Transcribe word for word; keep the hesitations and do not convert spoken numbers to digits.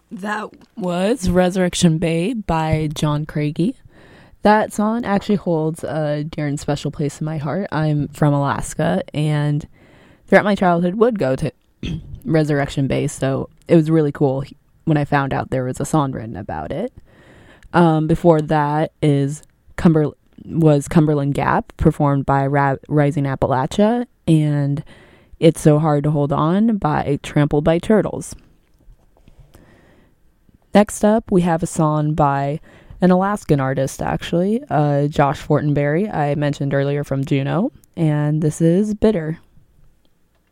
That was Resurrection Bay by John Craigie. That song actually holds a dear and special place in my heart. I'm from Alaska, and throughout my childhood would go to Resurrection Bay, so it was really cool when I found out there was a song written about it. Um, before that is Cumber was Cumberland Gap, performed by Ra- Rising Appalachia, and It's So Hard to Hold On by Trampled by Turtles. Next up, we have a song by an Alaskan artist, actually, uh, Josh Fortenberry, I mentioned earlier from Juneau, and this is Bitter.